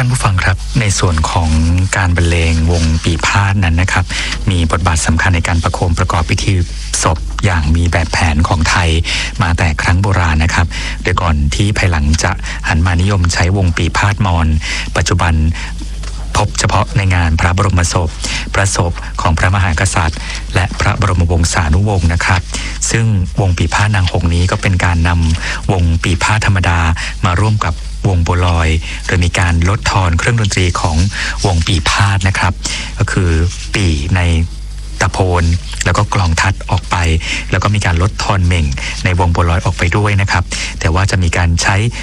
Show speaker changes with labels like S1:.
S1: านผู้ฟังครับในส่วนของการบรรเลงวงปีพาทย์นั้นนะครับมีบทบาทสำคัญในการประโคมประกอบพิธีศพอย่างมีแบบแผนของไทยมาแต่ครั้งโบราณนะครับโดยก่อนที่ภายหลังจะหันมานิยมใช้วงปีพาทย์มอญปัจจุบันพบเฉพาะในงานพระบรมศพพระศพของพระมหากษัตริย์และพระบรมวงศานุวงศ์นะครับซึ่งวงปีพาทย์นางหงส์นี้ก็เป็นการนำวงปีพาทย์ธรรมดามาร่วมกับวงบัวลอยโดยมีการลดทอนเครื่องดนตรีของวงปีพาทย์นะครับก็คือปี่ในตะโพนแล้วก็กลองทัดออกไปแล้วก็มีการลดทอนเหม่งในวงบัวลอยออกไปด้วยนะครับแต่ว่าจะมีการใช้